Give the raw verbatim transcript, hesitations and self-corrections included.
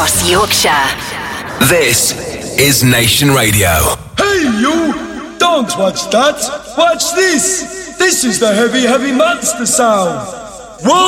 across Yorkshire. This is Nation Radio. Hey you! Don't watch that! Watch this! This is the heavy, heavy monster sound! Whoa!